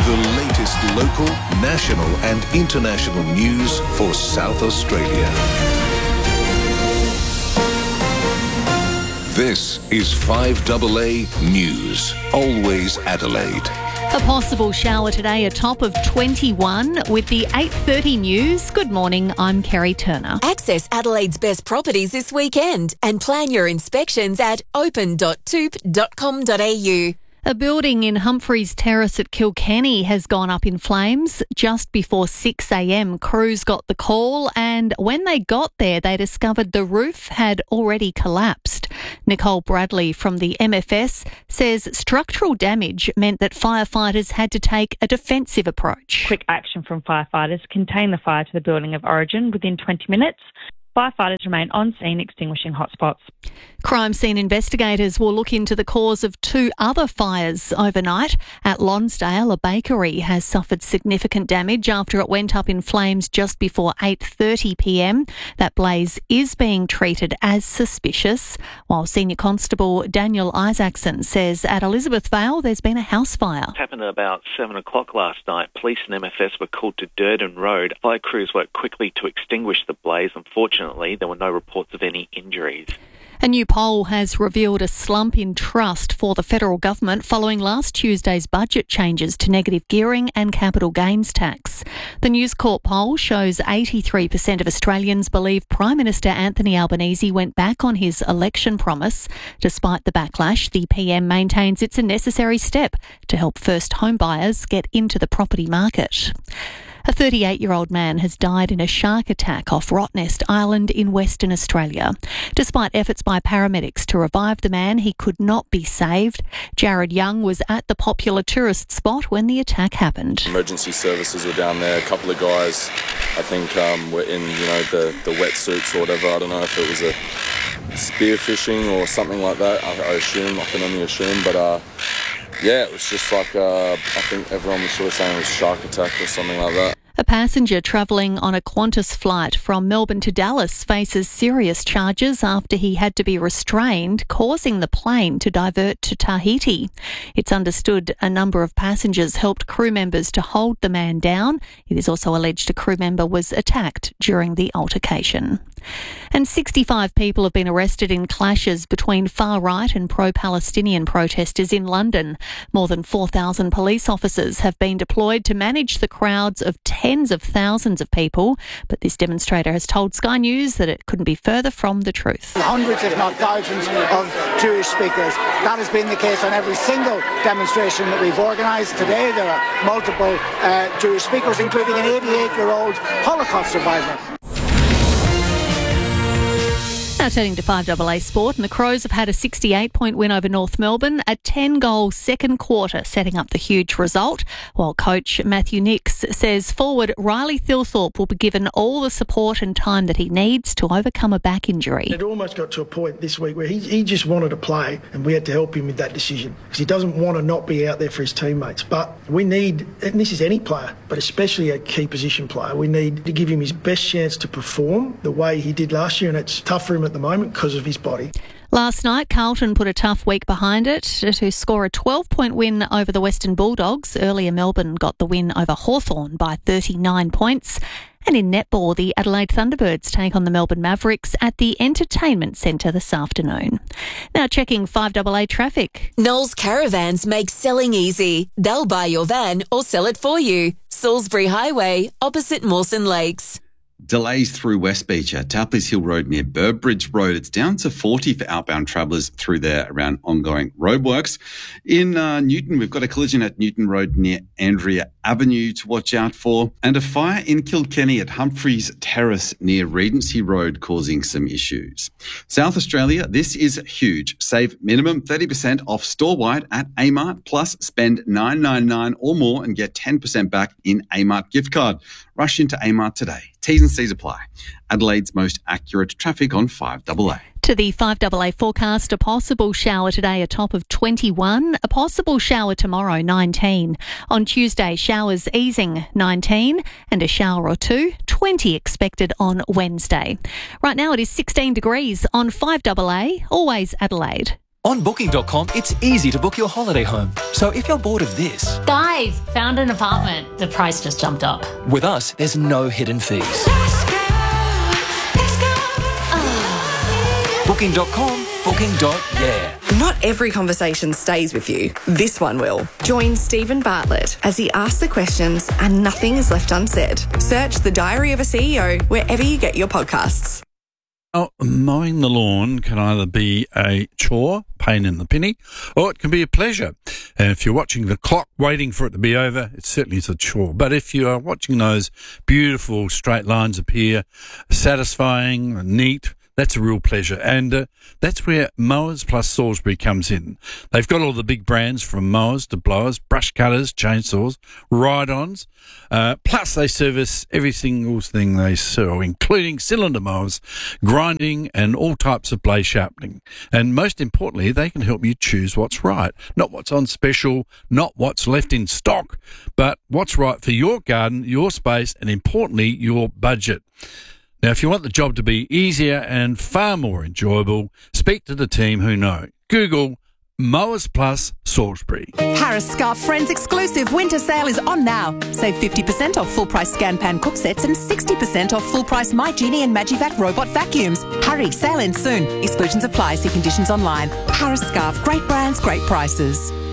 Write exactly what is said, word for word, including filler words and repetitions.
The latest local, national and international news for South Australia. This is five A A News. Always Adelaide. A possible shower today, a top of twenty-one. With the eight thirty news, good morning, I'm Kerry Turner. Access Adelaide's best properties this weekend and plan your inspections at open dot toop dot com dot a u. A building in Humphreys Terrace at Kilkenny has gone up in flames. Just before six a.m, crews got the call, and when they got there, they discovered the roof had already collapsed. Nicole Bradley from the M F S says structural damage meant that firefighters had to take a defensive approach. Quick action from firefighters contained the fire to the building of origin within twenty minutes. Firefighters remain on scene extinguishing hotspots. Crime scene investigators will look into the cause of two other fires overnight. At Lonsdale, a bakery has suffered significant damage after it went up in flames just before eight thirty p.m. That blaze is being treated as suspicious, while Senior Constable Daniel Isaacson says at Elizabeth Vale there's been a house fire. It happened at about seven o'clock last night. Police and M F S were called to Durden Road. Fire crews worked quickly to extinguish the blaze. Unfortunately, there were no reports of any injuries. A new poll has revealed a slump in trust for the federal government following last Tuesday's budget changes to negative gearing and capital gains tax. The News Corp poll shows eighty-three percent of Australians believe Prime Minister Anthony Albanese went back on his election promise. Despite the backlash, the P M maintains it's a necessary step to help first home buyers get into the property market. A thirty-eight-year-old man has died in a shark attack off Rottnest Island in Western Australia. Despite efforts by paramedics to revive the man, he could not be saved. Jared Young was at the popular tourist spot when the attack happened. Emergency services were down there. A couple of guys, I think, um, were in, you know, the, the wetsuits or whatever. I don't know if it was a spearfishing or something like that. I, I assume, I can only assume, but uh, yeah, it was just like, uh, I think everyone was sort of saying it was a shark attack or something like that. A passenger travelling on a Qantas flight from Melbourne to Dallas faces serious charges after he had to be restrained, causing the plane to divert to Tahiti. It's understood a number of passengers helped crew members to hold the man down. It is also alleged a crew member was attacked during the altercation. And sixty-five people have been arrested in clashes between far-right and pro-Palestinian protesters in London. More than four thousand police officers have been deployed to manage the crowds of tens of thousands of people, but this demonstrator has told Sky News that it couldn't be further from the truth. Hundreds, if not thousands, of Jewish speakers. That has been the case on every single demonstration that we've organised. Today there are multiple uh, Jewish speakers, including an eighty-eight-year-old Holocaust survivor. Now turning to five A A Sport, and the Crows have had a sixty-eight point win over North Melbourne, a ten-goal second quarter setting up the huge result, while coach Matthew Nicks says forward Riley Thilthorpe will be given all the support and time that he needs to overcome a back injury. It almost got to a point this week where he, he just wanted to play, and we had to help him with that decision because he doesn't want to not be out there for his teammates. But we need, and this is any player, but especially a key position player, we need to give him his best chance to perform the way he did last year, and it's tough for him at the moment because of his body. Last night, Carlton put a tough week behind it to score a twelve-point win over the Western Bulldogs. Earlier, Melbourne got the win over Hawthorn by thirty-nine points. And in netball, the Adelaide Thunderbirds take on the Melbourne Mavericks at the Entertainment Centre this afternoon. Now checking five A A traffic. Knowles Caravans make selling easy. They'll buy your van or sell it for you. Salisbury Highway, opposite Mawson Lakes. Delays through West Beach at Tapley's Hill Road near Burbridge Road. It's down to forty for outbound travellers through there around ongoing roadworks. In uh, Newton, we've got a collision at Newton Road near Andrea Avenue to watch out for, and a fire in Kilkenny at Humphreys Terrace near Regency Road causing some issues. South Australia, this is huge. Save minimum thirty percent off store-wide at Amart, plus spend nine ninety-nine or more and get ten percent back in Amart gift card. Rush into Amart today. T's and C's apply. Adelaide's most accurate traffic on five A A. To the five A A forecast, a possible shower today, a top of twenty-one. A possible shower tomorrow, nineteen. On Tuesday, showers easing, nineteen. And a shower or two, twenty expected on Wednesday. Right now it is sixteen degrees on five A A, always Adelaide. On Booking dot com, it's easy to book your holiday home. So if you're bored of this... Guys, found an apartment. The price just jumped up. With us, there's no hidden fees. Let's go, let's go. Oh. Booking dot com, booking. Yeah. Not every conversation stays with you. This one will. Join Stephen Bartlett as he asks the questions and nothing is left unsaid. Search The Diary of a C E O wherever you get your podcasts. Oh, mowing the lawn can either be a chore, pain in the pinny, or it can be a pleasure. And if you're watching the clock waiting for it to be over, it certainly is a chore. But if you are watching those beautiful straight lines appear, satisfying, neat, that's a real pleasure. And uh, that's where Mowers Plus Salisbury comes in. They've got all the big brands from mowers to blowers, brush cutters, chainsaws, ride-ons. Uh, plus they service every single thing they sell, including cylinder mowers, grinding and all types of blade sharpening. And most importantly, they can help you choose what's right. Not what's on special, not what's left in stock, but what's right for your garden, your space, and importantly, your budget. Now, if you want the job to be easier and far more enjoyable, speak to the team who know. Google Mowers Plus Salisbury. Harris Scarf Friends exclusive winter sale is on now. Save fifty percent off full price Scan Pan cook sets and sixty percent off full price My Genie and Magivac robot vacuums. Hurry, sale ends soon. Exclusions apply. See conditions online. Harris Scarf, great brands, great prices.